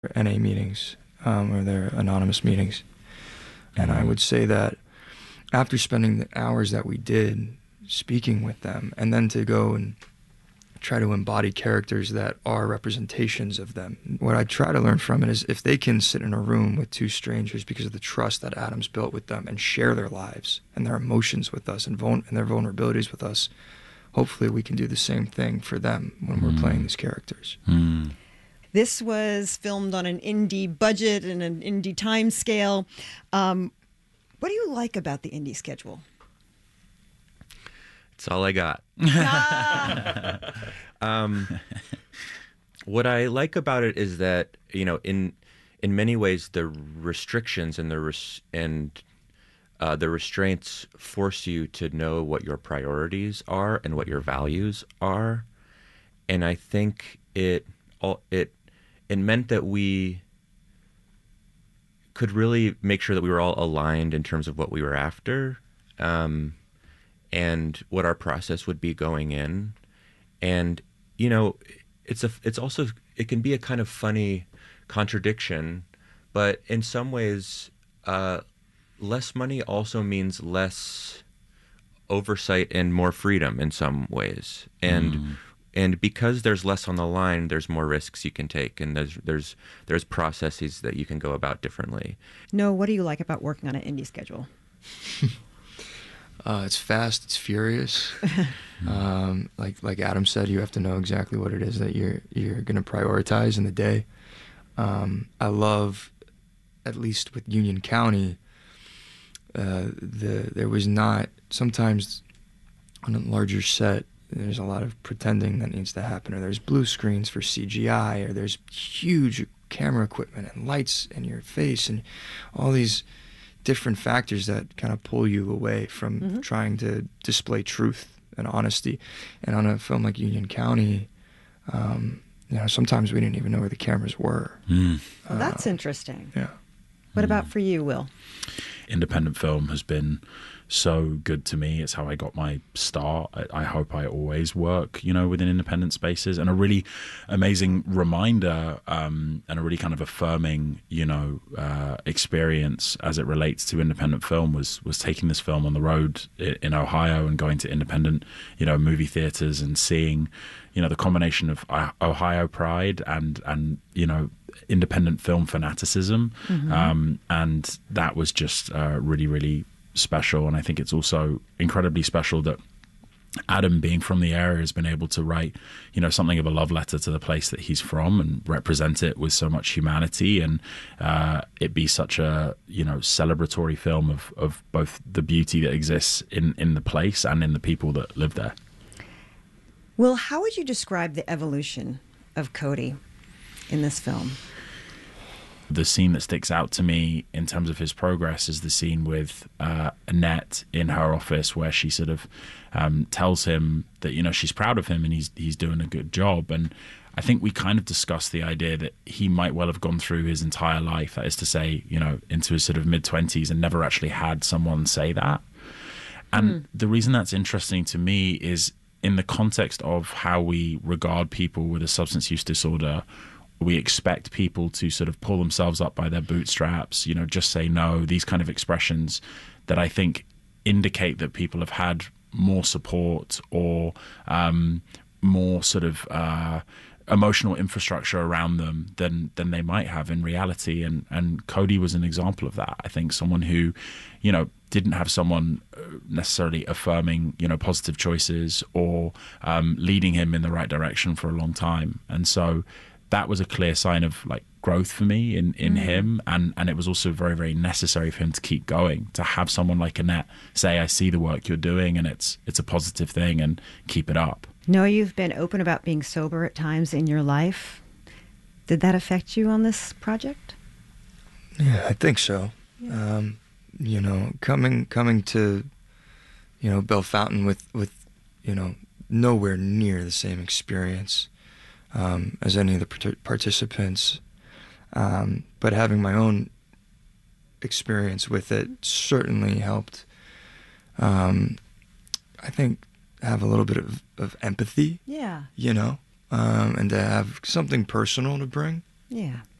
their NA meetings or their anonymous meetings. And I would say that after spending the hours that we did speaking with them, and then to go and try to embody characters that are representations of them, what I try to learn from it is if they can sit in a room with two strangers because of the trust that Adam's built with them and share their lives and their emotions with us and their vulnerabilities with us, hopefully we can do the same thing for them when we're playing these characters. This was filmed on an indie budget and an indie time scale. What do you like about the indie schedule? That's all I got. What I like about it is that, you know, in many ways, the restrictions and the restraints force you to know what your priorities are and what your values are, and I think it meant that we could really make sure that we were all aligned in terms of what we were after. And what our process would be going in. And, you know, it can be a kind of funny contradiction, but in some ways, less money also means less oversight and more freedom in some ways. And because there's less on the line, there's more risks you can take, and there's processes that you can go about differently. No, what do you like about working on an indie schedule? It's fast, it's furious. Like Adam said, you have to know exactly what it is that you're going to prioritize in the day. I love, at least with Union County, there was not, sometimes on a larger set, there's a lot of pretending that needs to happen, or there's blue screens for CGI, or there's huge camera equipment and lights in your face, and all these different factors that kind of pull you away from trying to display truth and honesty. And on a film like Union County, sometimes we didn't even know where the cameras were. Well, that's interesting. Yeah. What about for you, Will? Independent film has been so good to me. It's how I got my start. I hope I always work, within independent spaces. And a really amazing reminder and a really kind of affirming, experience as it relates to independent film was taking this film on the road in Ohio and going to independent, movie theaters and seeing, the combination of Ohio pride and independent film fanaticism. And that was just really, really special. And I think it's also incredibly special that Adam, being from the area, has been able to write, something of a love letter to the place that he's from and represent it with so much humanity, and it be such a, celebratory film of both the beauty that exists in the place and in the people that live there. Will, how would you describe the evolution of Cody in this film? The scene that sticks out to me in terms of his progress is the scene with Annette in her office, where she sort of tells him that, she's proud of him and he's doing a good job. And I think we kind of discussed the idea that he might well have gone through his entire life, that is to say, into his sort of mid-20s, and never actually had someone say that. And the reason that's interesting to me is in the context of how we regard people with a substance use disorder. We expect people to sort of pull themselves up by their bootstraps, just say no, these kind of expressions that I think indicate that people have had more support or more sort of emotional infrastructure around them than they might have in reality. And Cody was an example of that. I think someone who, didn't have someone necessarily affirming, positive choices or leading him in the right direction for a long time. And so that was a clear sign of growth for me in him, and it was also very, very necessary for him to keep going, to have someone like Annette say, I see the work you're doing and it's a positive thing and keep it up. No, you've been open about being sober at times in your life. Did that affect you on this project? Yeah, I think so. Yeah. Coming to, Bell Fountain with nowhere near the same experience as any of the participants, but having my own experience with it certainly helped, I think, have a little bit of empathy. Yeah. And to have something personal to bring. Yeah.